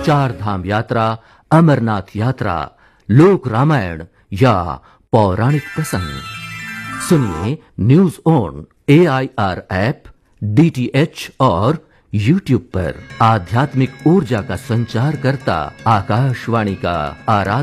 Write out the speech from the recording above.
चार धाम यात्रा, अमरनाथ यात्रा, लोक रामायण या पौराणिक प्रसंग। सुनिए news on AIR app, DTH और YouTube पर। आध्यात्मिक ऊर्जा का संचार करता आकाशवाणी का आराध्य